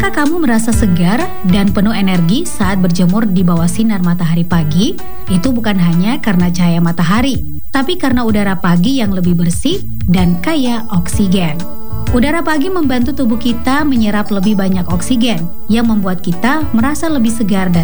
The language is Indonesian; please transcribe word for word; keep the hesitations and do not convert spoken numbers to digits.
Apakah kamu merasa segar dan penuh energi saat berjemur di bawah sinar matahari pagi? Itu bukan hanya karena cahaya matahari, tapi karena udara pagi yang lebih bersih dan kaya oksigen. Udara pagi membantu tubuh kita menyerap lebih banyak oksigen yang membuat kita merasa lebih segar dan